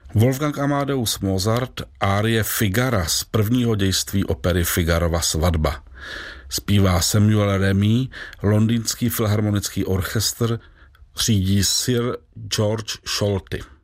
Wolfgang Amadeus Mozart, árie Figara z prvního dějství opery Figarova svatba. Zpívá Samuel Remy, Londýnský filharmonický orchestr, řídí Sir George Scholti.